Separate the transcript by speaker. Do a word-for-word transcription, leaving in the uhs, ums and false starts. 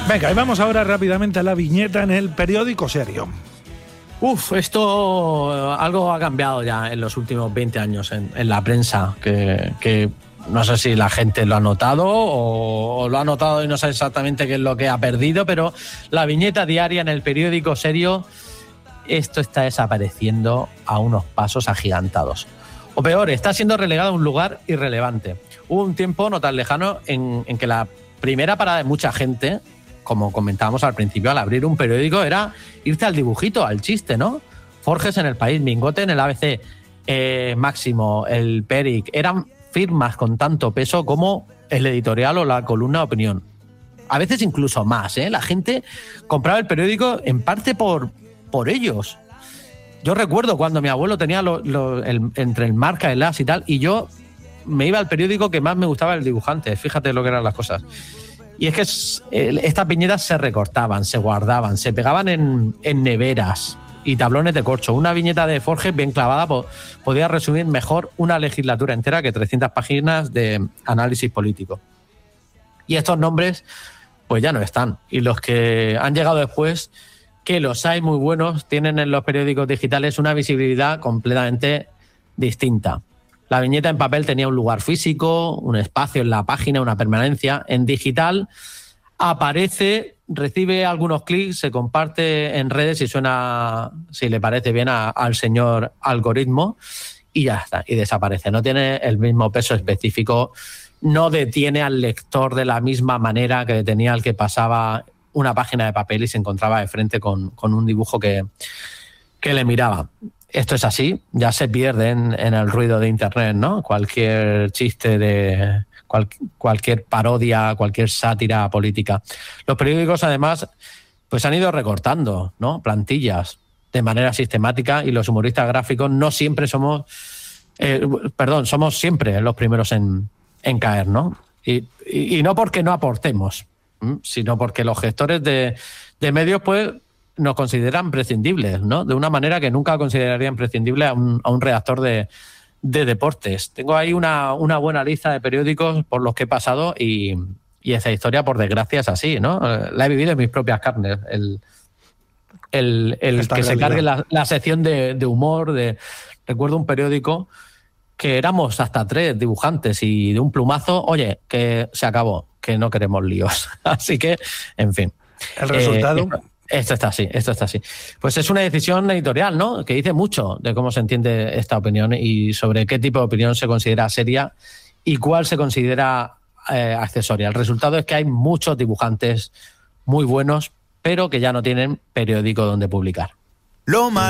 Speaker 1: Venga, y vamos ahora rápidamente a la viñeta en el periódico serio.
Speaker 2: Uf, esto algo ha cambiado ya en los últimos veinte años en, en la prensa, que, que no sé si la gente lo ha notado o, o lo ha notado y no sabe exactamente qué es lo que ha perdido, pero la viñeta diaria en el periódico serio, esto está desapareciendo a unos pasos agigantados. O peor, está siendo relegado a un lugar irrelevante. Hubo un tiempo no tan lejano en, en que la primera parada de mucha gente, como comentábamos al principio, al abrir un periódico era irte al dibujito, al chiste, ¿no? Forges en El País, Mingote en el A B C, eh, Máximo, el Peric, eran firmas con tanto peso como el editorial o la columna de opinión. A veces incluso más, ¿eh? La gente compraba el periódico en parte por, por ellos. Yo recuerdo cuando mi abuelo tenía lo, lo, el, entre el Marca, el As y tal, y yo me iba al periódico que más me gustaba, el Dibujante. Fíjate lo que eran las cosas. Y es que estas viñetas se recortaban, se guardaban, se pegaban en, en neveras y tablones de corcho. Una viñeta de Forges bien clavada po, podía resumir mejor una legislatura entera que trescientas páginas de análisis político. Y estos nombres pues ya no están. Y los que han llegado después, que los hay muy buenos, tienen en los periódicos digitales una visibilidad completamente distinta. La viñeta en papel tenía un lugar físico, un espacio en la página, una permanencia. En digital aparece, recibe algunos clics, se comparte en redes y suena, si le parece bien, a, al señor algoritmo y ya está, y desaparece. No tiene el mismo peso específico, no detiene al lector de la misma manera que detenía al que pasaba una página de papel y se encontraba de frente con, con un dibujo que, que le miraba. Esto es así, ya se pierde en, en el ruido de Internet, ¿no? Cualquier chiste de cual, cualquier parodia, cualquier sátira política. Los periódicos, además, pues han ido recortando, ¿no? Plantillas de manera sistemática y los humoristas gráficos no siempre somos, eh, perdón, somos siempre los primeros en, en caer, ¿no? Y, y, y no porque no aportemos, ¿m? Sino porque los gestores de, de medios, pues, nos consideran prescindibles, ¿no? De una manera que nunca considerarían prescindible a un, a un redactor de, de deportes. Tengo ahí una, una buena lista de periódicos por los que he pasado y, y esa historia, por desgracia, es así, ¿no? La he vivido en mis propias carnes. El, el, el que se cargue la, la sección de, de humor. De, recuerdo un periódico que éramos hasta tres dibujantes y de un plumazo, oye, que se acabó, que no queremos líos. Así que, en fin.
Speaker 1: El resultado...
Speaker 2: Eh, Esto está así, esto está así. Pues es una decisión editorial, ¿no? Que dice mucho de cómo se entiende esta opinión y sobre qué tipo de opinión se considera seria y cuál se considera eh, accesoria. El resultado es que hay muchos dibujantes muy buenos, pero que ya no tienen periódico donde publicar. Lo mal